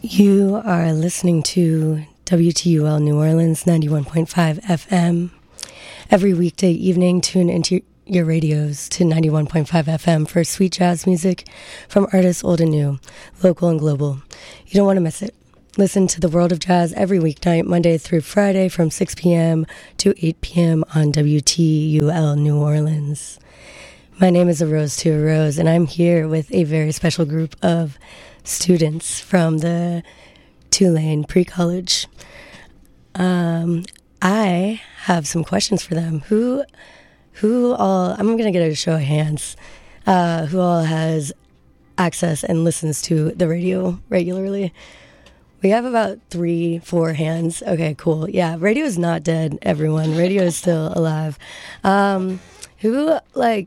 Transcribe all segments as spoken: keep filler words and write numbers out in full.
You are listening to W T U L New Orleans ninety-one point five F M. Every weekday evening, tune into your radios to ninety-one point five F M for sweet jazz music from artists old and new, local and global. You don't want to miss it. Listen to The World of Jazz every weeknight, Monday through Friday from six p.m. to eight p.m. on W T U L New Orleans. My name is A Rose to a Rose, and I'm here with a very special group of students from the Tulane Pre-College. Um, I have some questions for them. Who, who all? I'm going to get a show of hands. Uh, who all has access and listens to the radio regularly? We have about three, four hands. Okay, cool. Yeah, radio is not dead, everyone. Radio is still alive. Um, who, like,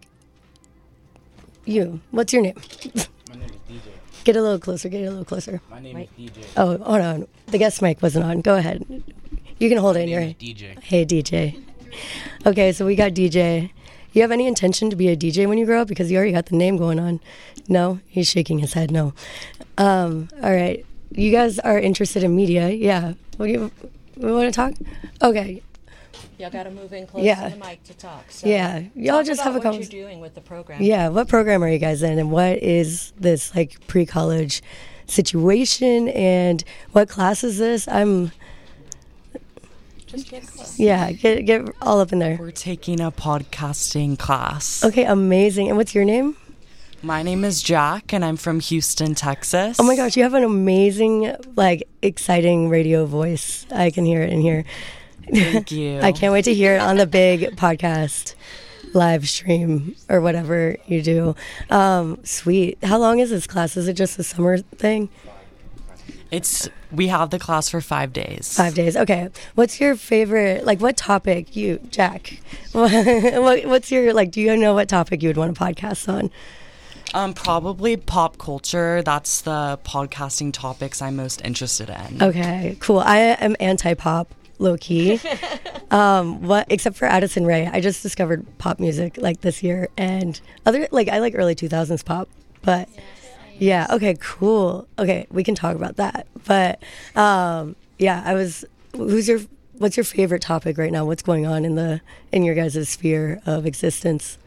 you? What's your name? My name is D J. Get a little closer. Get a little closer. My name Mike. is D J. Oh, hold on. The guest mic wasn't on. Go ahead. You can hold My it in your. name is D J. Hey, D J. Okay, so we got D J. You have any intention to be a D J when you grow up? Because you already got the name going on. No, he's shaking his head. No. Um. All right. You guys are interested in media. Yeah. What do you? We want to talk? Okay. Y'all got to move in close Yeah. to the mic to talk. So Yeah. Y'all talk just about have a what conversation. you're doing with the program. Yeah, what program are you guys in, and what is this like pre-college situation, and what class is this? I'm Just get close. yeah, get get all up in there. We're taking a podcasting class. Okay, amazing. And what's your name? My name is Jack, and I'm from Houston, Texas. Oh my gosh, you have an amazing, like, exciting radio voice. I can hear it in here. Thank you. I can't wait to hear it on the big podcast live stream or whatever you do. Um, sweet. How long is this class? Is it just a summer thing? It's we have the class for five days. Five days. Okay. What's your favorite, like, what topic you, Jack? what, what's your, like, do you know what topic you would want to podcast on? Um, probably pop culture. That's the podcasting topics I'm most interested in. Okay, cool. I am anti-pop, low key. um, what except for Addison Rae. I just discovered pop music like this year, and other like I like early two thousands pop, but yeah. Okay, cool. Okay, we can talk about that. But um, yeah, I was. Who's your? What's your favorite topic right now? What's going on in the in your guys' sphere of existence?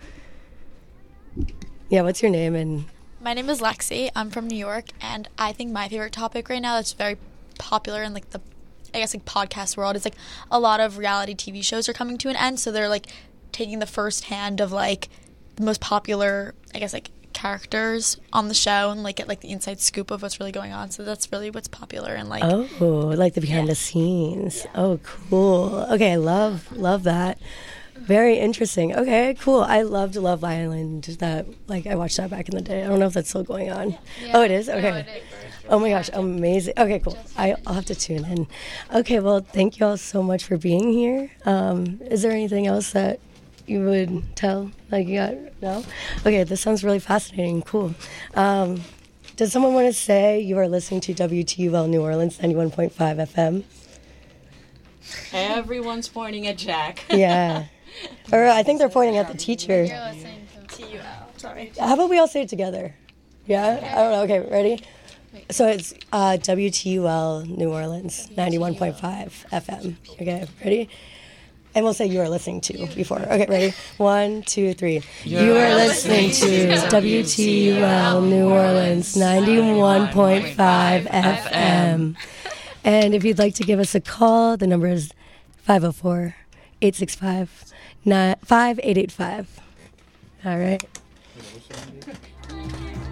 Yeah, what's your name and? My name is Lexi. I'm from New York, and I think my favorite topic right now that's very popular in like the, I guess like podcast world is like a lot of reality T V shows are coming to an end, so they're like taking the first hand of like the most popular, I guess like characters on the show and like get like the inside scoop of what's really going on. So that's really what's popular and like. Oh, like the behind Yeah. the scenes. Oh, cool. Okay, I love love that. Very interesting. Okay, cool. I loved Love Island. That like I watched that back in the day. I don't know if that's still going on. Oh, it is. Okay. Oh my gosh, amazing. Okay, cool. I, I'll have to tune in. Okay, well, thank you all so much for being here. Um, is there anything else that you would tell? Like you got no? Okay, this sounds really fascinating. Cool. Um, does someone want to say you are listening to W T U L New Orleans ninety-one point five F M? Everyone's pointing at Jack. Yeah. Or I think they're pointing at the teacher. You're listening to T U L. Sorry. How about we all say it together? Yeah? I don't know. Okay, ready? So it's uh, W T U L New Orleans ninety-one point five F M. Okay, ready? And we'll say you are listening to before. Okay, ready? One, two, three. You are listening to W T U L New Orleans ninety-one point five F M. And if you'd like to give us a call, the number is five oh four, eight six five, five eight eight five. All right.